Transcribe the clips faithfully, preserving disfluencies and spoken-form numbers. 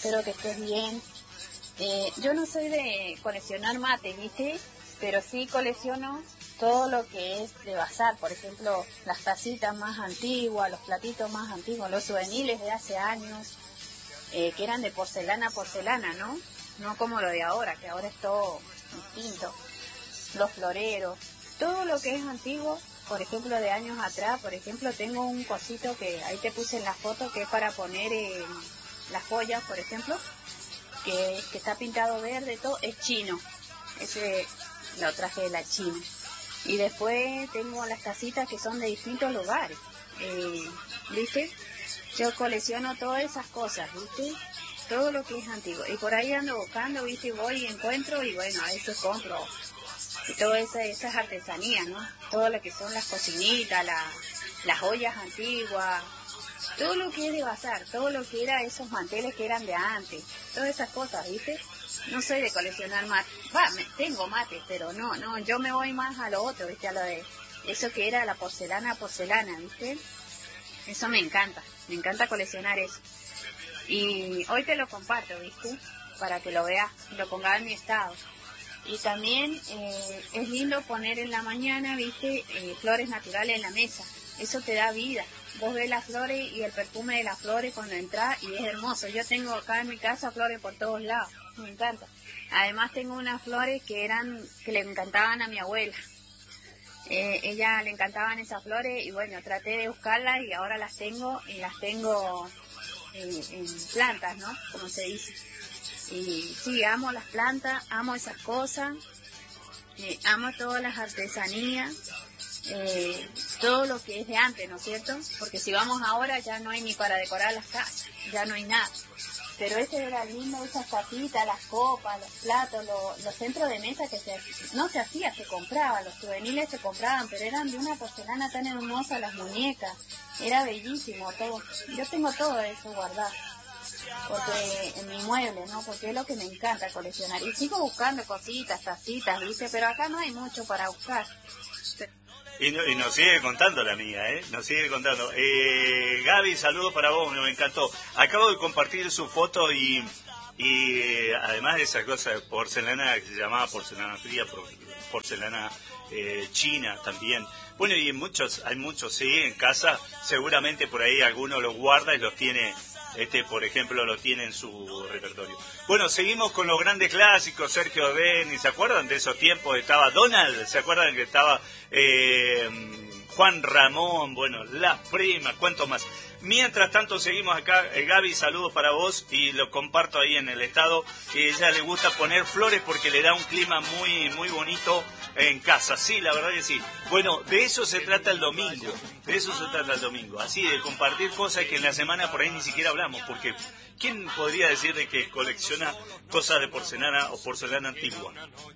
espero que estés bien. Eh, yo no soy de coleccionar mate, ¿viste? Pero sí colecciono todo lo que es de bazar, por ejemplo, las tacitas más antiguas, los platitos más antiguos, los souvenirs de hace años, eh, que eran de porcelana, porcelana, ¿no? No como lo de ahora, que ahora es todo distinto. Los floreros, todo lo que es antiguo, por ejemplo, de años atrás, por ejemplo, tengo un cosito que ahí te puse en la foto, que es para poner eh, las joyas, por ejemplo, que, que está pintado verde, todo, es chino. Ese lo traje de la China. Y después tengo las tacitas que son de distintos lugares, eh, ¿viste? Yo colecciono todas esas cosas, ¿viste? Todo lo que es antiguo. Y por ahí ando buscando, ¿viste? Y voy y encuentro, y bueno, a veces compro. Y todas esas, esas artesanías, ¿no? Todo lo que son las cocinitas, la, las ollas antiguas, todo lo que es de bazar, todo lo que era esos manteles que eran de antes, todas esas cosas, ¿viste? No soy de coleccionar mate, va, me, tengo mate, pero no, no, yo me voy más a lo otro, ¿viste? A lo de eso que era la porcelana, porcelana, ¿viste? Eso me encanta, me encanta coleccionar eso. Y hoy te lo comparto, ¿viste? Para que lo veas, lo pongas en mi estado. Y también eh, es lindo poner en la mañana, ¿viste? Eh, flores naturales en la mesa, eso te da vida. Vos ves las flores y el perfume de las flores cuando entras y es hermoso. Yo tengo acá en mi casa flores por todos lados, me encanta. Además tengo unas flores que eran que le encantaban a mi abuela. Eh, ella le encantaban esas flores y bueno, traté de buscarlas y ahora las tengo y las tengo en, en plantas, ¿no? Como se dice. Y sí, amo las plantas, amo esas cosas, eh, amo todas las artesanías. Eh, todo lo que es de antes, ¿no es cierto? Porque si vamos ahora ya no hay ni para decorar las casas, ya no hay nada. Pero ese era lindo, esas tapitas, las copas, los platos, lo, los centros de mesa que se, no se hacía, se compraba, los souvenirs se compraban, pero eran de una porcelana tan hermosa, las muñecas, era bellísimo todo. Yo tengo todo eso guardado, porque en mi mueble, ¿no? Porque es lo que me encanta coleccionar. Y sigo buscando cositas, tacitas, ¿viste? Pero acá no hay mucho para buscar. Y, no, y nos sigue contando la mía, ¿eh? Nos sigue contando. Eh, Gaby, saludos para vos, me encantó. Acabo de compartir su foto y, y eh, además de esa cosa de porcelana que se llamaba porcelana fría, por, porcelana eh, china también. Bueno, y muchos, hay muchos, sí, en casa. Seguramente por ahí alguno los guarda y los tiene, este, por ejemplo, lo tiene en su repertorio. Bueno, seguimos con los grandes clásicos, Sergio Denis, ¿se acuerdan de esos tiempos? Estaba Donald, ¿se acuerdan que estaba eh, Juan Ramón? Bueno, Las Primas, ¿cuánto más? Mientras tanto seguimos acá, eh, Gaby, saludos para vos y lo comparto ahí en el estado, que ella le gusta poner flores porque le da un clima muy, muy bonito en casa, sí, la verdad que sí. Bueno, de eso se trata el domingo, de eso se trata el domingo, así de compartir cosas que en la semana por ahí ni siquiera hablamos, porque ¿quién podría decir de que colecciona cosas de porcelana o porcelana antigua?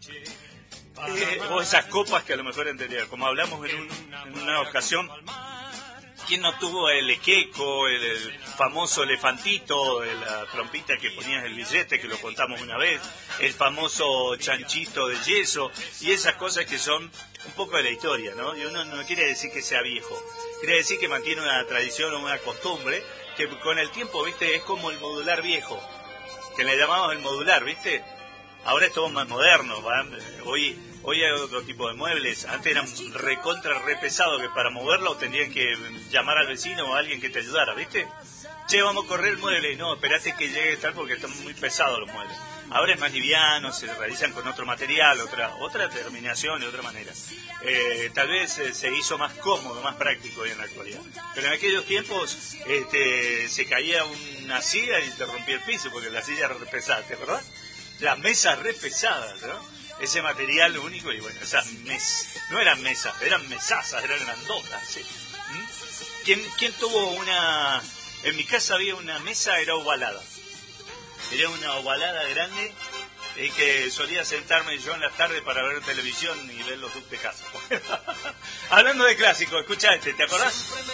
Eh, o esas copas que a lo mejor entendería, como hablamos en, un, en una ocasión, ¿quién no tuvo el equeco, el, el famoso elefantito, la trompita que ponías el billete, que lo contamos una vez, el famoso chanchito de yeso, y esas cosas que son un poco de la historia, ¿no? Y uno no quiere decir que sea viejo, quiere decir que mantiene una tradición o una costumbre, que con el tiempo, ¿viste? Es como el modular viejo, que le llamamos el modular, ¿viste? Ahora es todo más moderno, ¿va? Hoy... Hoy hay otro tipo de muebles. Antes eran recontra, re pesado, que para moverlo tendrían que llamar al vecino o a alguien que te ayudara, ¿viste? Che, vamos a correr el mueble. No, esperate que llegue tal porque están muy pesados los muebles. Ahora es más liviano, se realizan con otro material, otra otra terminación de otra manera. Eh, tal vez eh, se hizo más cómodo, más práctico hoy en la actualidad. Pero en aquellos tiempos este, se caía una silla y te rompía el piso porque la silla era re pesada, ¿te acordás? Las mesas re pesadas, ¿no? Ese material único y bueno, esas mesas, no eran mesas, eran mesazas, eran grandotas, ¿sí? ¿Mm? ¿Quién, ¿Quién tuvo una...? En mi casa había una mesa, era ovalada. Era una ovalada grande y que solía sentarme yo en las tardes para ver televisión y ver los duques de casa. Hablando de clásicos, escucha este, ¿te acordás?